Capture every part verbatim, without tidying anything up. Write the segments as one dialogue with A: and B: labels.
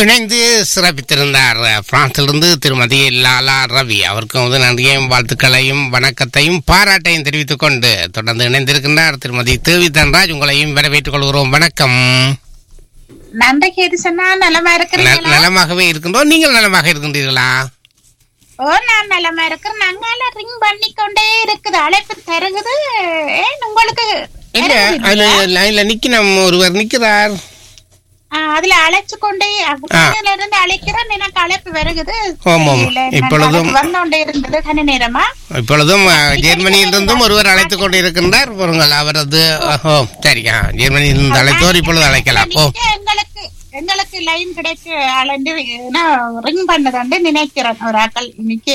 A: இணைந்து சிறப்பித்திருந்தார் பிரான்சிலிருந்து திருமதி லாலா ரவி. அவருக்கும் வந்து நன்றியையும் வாழ்த்துக்களையும் வணக்கத்தையும் பாராட்டையும் தெரிவித்துக் கொண்டு தொடர்ந்து இணைந்திருக்கின்றார் திருமதி தேவி தன்ராஜ். உங்களையும் வரவேற்றுக் கொள்கிறோம். வணக்கம்.
B: நன்றி கேட்டுச்சா. நலமா இருக்கிறீங்களா?
A: நலமாகவே இருக்கின்றோம். நீங்கள் நலமாக இருக்கின்றீர்களா?
B: ஓ, நான் நலமா இருக்கிறேன். நாங்க ரிங் பண்ணிக்கொண்டே இருக்குது, அழைப்பு தருகுது. ஏன் உங்களுக்கு
A: இல்ல அதுல லைன்ல நிக்கணும், ஒருவர் நிக்கிறார்.
B: அதுல அழைச்சு கொண்டே இருந்து அழைக்கிறேன். எனக்கு அழைப்பு வருகுது.
A: இப்பொழுதும்
B: வந்தோண்டே இருந்தது கன நேரமா.
A: இப்பொழுதும் ஜெர்மனியிலிருந்தும் ஒருவர் அழைத்துக் கொண்டு இருக்கின்றார். பொருங்கள் அவரது சரியா ஜெர்மனியிலிருந்து அழைத்தோர் இப்பொழுது அழைக்கலாம்.
B: எங்களுக்கு எங்களுக்கு லைன் கிடைக்க அழைந்து ரிங் பண்ணதாண்டு நினைக்கிறேன். ஒரு ஆக்கள்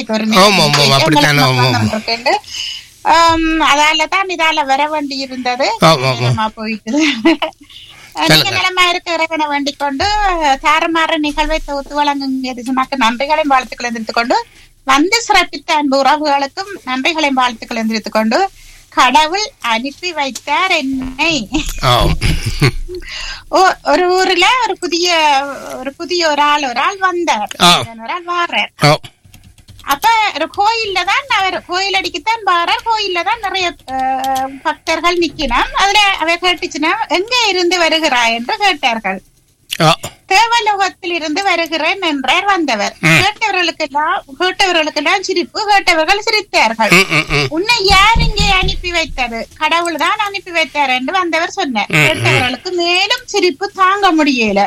B: நிக்க அதாலதான் இதால வர வேண்டி இருந்தது. போயிட்டு நீங்க நிலமா இருக்க இறைவனை வேண்டிக் கொண்டு தாரமாற நிகழ்வை தொகுத்து வழங்குங்க நன்றிகளையும் வாழ்த்துக்களை தெரிவித்துக் கொண்டு வந்து சிறப்பித்த அன்பு உறவுகளுக்கும் நன்றிகளையும் வாழ்த்துக்களை தெரிவித்துக் கொண்டு கடவுள் அனுப்பி வைத்தார் என்னை. ஒரு ஊர்ல ஒரு புதிய ஒரு புதிய ஒரு ஆள் ஒரு ஆள் வந்தார், ஒரு ஆள் வாரார். அப்ப ஒரு கோயில்ல தான் அவர் கோயில் அடிக்கத்தான் வாரார். கோயில்ல தான் நிறைய பக்தர்கள் நிக்கணும். அதுல அவர் கேட்டுச்சுன்னா எங்க இருந்து வருகிறாய் என்று கேட்டார்கள். தேவலோகத்தில் இருந்து வருகிறேன் என்றார் வந்தவர். கேட்டவர்களுக்கு எல்லாம் கேட்டவர்களுக்கு எல்லாம் சிரிப்பு. கேட்டவர்கள் சிரித்தார்கள். உன்னை யார் இங்கே அனுப்பி வைத்தது? கடவுள் தான் அனுப்பி வைத்தார் என்று வந்தவர் சொன்னார். கேட்டவர்களுக்கு மேலும் சிரிப்பு தாங்க முடியல.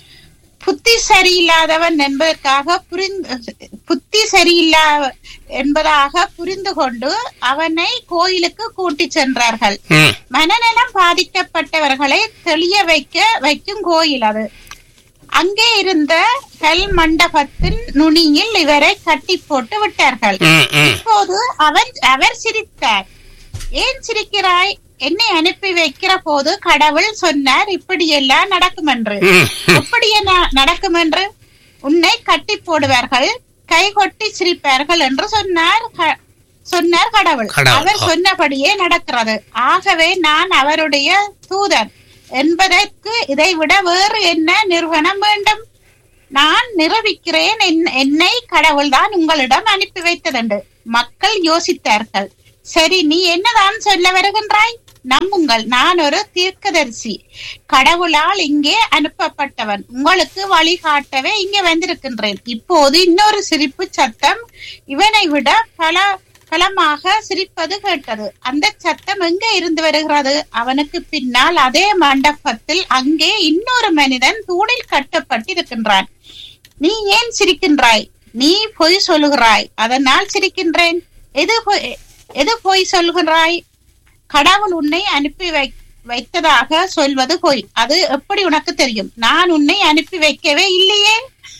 B: புத்தி சரியில்லாதவன் என்பதற்காக புரிந்து புத்தி சரியில்லா என்பதாக புரிந்து கொண்டு அவனை கோயிலுக்கு கூட்டி சென்றார்கள். மனநலம் பாதிக்கப்பட்டவர்களை தெளிய வைக்க வைக்கும் கோயில் அது. அங்கே இருந்த கல் மண்டபத்தின் நுனியில் இவரை கட்டி போட்டு விட்டார்கள். இப்போது அவன் அவர் சிரித்தார். ஏன் சிரிக்கிறாய்? என்னை அனுப்பி வைக்கிற போது கடவுள் சொன்னார் இப்படியெல்லாம் நடக்கும் என்று. எப்படி என்ன நடக்கும் என்று? உன்னை கட்டி போடுவார்கள், கை கொட்டி சிரிப்பார்கள் என்று சொன்னார் சொன்னார் கடவுள். அவர் சொன்னபடியே நடக்கிறது. ஆகவே நான் அவருடைய தூதன் என்பதற்கு இதை விட வேறு என்ன நிறுவனம் வேண்டும்? நான் நிரூபிக்கிறேன் என்னை கடவுள் தான் உங்களிடம் அனுப்பி வைத்ததென்று. மக்கள் யோசித்தார்கள். சரி, நீ என்னதான் சொல்ல வருகின்றாய்? நம்புங்கள், நான் ஒரு தீர்க்கதரிசி, கடவுளால் இங்கே அனுப்பப்பட்டவன். உங்களுக்கு வழிகாட்டவே இங்கே வந்திருக்கின்றேன். இப்போது இன்னொரு சிரிப்பு சத்தம் இவனை விட பல பலமாக சிரிப்பது கேட்டது. அந்த சத்தம் எங்கே இருந்து வருகிறது? அவனுக்கு பின்னால் அதே மண்டபத்தில் அங்கே இன்னொரு மனிதன் தூணில் கட்டப்பட்டிருக்கின்றான். நீ ஏன் சிரிக்கின்றாய்? நீ பொய் சொல்லுகிறாய், அதனால் சிரிக்கின்றேன். எது எது பொய் சொல்கிறாய்? கடவுள் உன்னை அனுப்பி வை வைத்ததாக சொல்வது பொய். அது எப்படி உனக்கு தெரியும்? நான் உன்னை அனுப்பி வைக்கவே இல்லையே.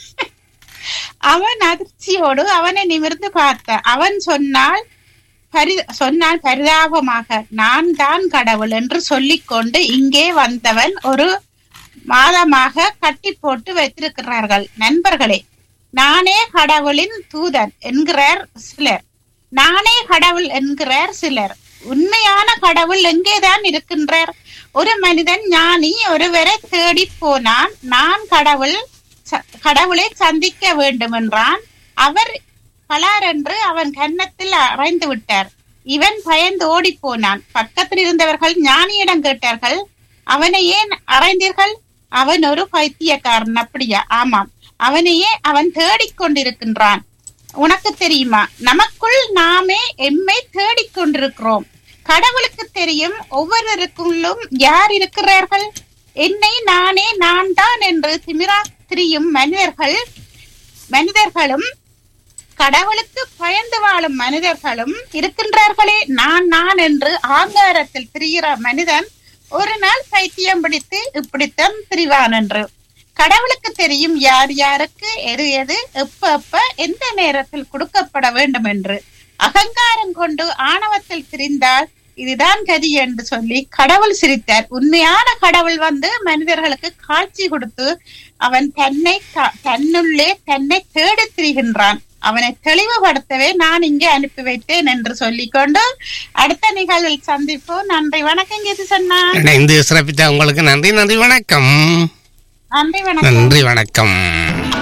B: அவன் அதிர்ச்சியோடு அவனை நிமிர்ந்து பார்த்த. அவன் சொன்னால் பரி சொன்னால் பரிதாபமாக, நான் தான் கடவுள் என்று சொல்லிக்கொண்டு இங்கே வந்தவன் ஒரு மாதமாக கட்டி போட்டு வைத்திருக்கிறார்கள். நண்பர்களே, நானே கடவுளின் தூதன் என்கிறார் சிலர். நானே கடவுள் என்கிறார் சிலர். உண்மையான கடவுள் எங்கேதான் இருக்கின்றார்? ஒரு மனிதன் ஞானி ஒருவரை தேடி போனான். நான் கடவுள் கடவுளை சந்திக்க வேண்டும் என்றான். அவர் பலார் என்று அவன் கன்னத்தில் அறைந்து விட்டார். இவன் பயந்து ஓடி போனான். பக்கத்தில் இருந்தவர்கள் ஞானியிடம் கேட்டார்கள், அவனை ஏன் அறைந்தீர்கள்? அவன் ஒரு பைத்தியக்காரன். அப்படியா? ஆமாம், அவனையே அவன் தேடிக்கொண்டிருக்கின்றான். உனக்கு தெரியுமா, நமக்குள் நாமே எம்மை தேடிக்கொண்டிருக்கிறோம். கடவுளுக்கு தெரியும் ஒவ்வொருவருக்குள்ளும் யார் இருக்கிறார்கள். என்னை நானே நான் தான் என்று திமிரா திரியும் மனிதர்கள் மனிதர்களும் கடவுளுக்கு பயந்து வாழும் மனிதர்களும் இருக்கின்றார்களே. நான் நான் என்று ஆங்காரத்தில் திரிகிற மனிதன் ஒரு நாள் பைத்தியம் பிடித்து இப்படித்தான் திரிவான் என்று. கடவுளுக்கு தெரியும் யார் யாருக்கு எது எது எப்ப எப்ப எந்த நேரத்தில் கொடுக்கப்பட வேண்டும் என்று. அகங்காரம் கொண்டு ஆணவத்தில் திரிந்தால் இதுதான் கதி என்று சொல்லி கடவுள் சிரித்தார். உண்மையான கடவுள் வந்து மனிதர்களுக்கு காட்சி கொடுத்து அவன் தன்னை தன்னுள்ளே தன்னை தேடி திரிகின்றான். அவனை தெளிவுபடுத்தவே நான் இங்கே அனுப்பி வைத்தேன் என்று சொல்லிக்கொண்டு அடுத்த நிகழ்வில் சந்திப்போம். நன்றி, வணக்கம். எது சொன்னா
A: சிறப்பித்த உங்களுக்கு நன்றி. நன்றி, வணக்கம்.
B: நன்றி, வணக்கம்.
A: நன்றி, வணக்கம்.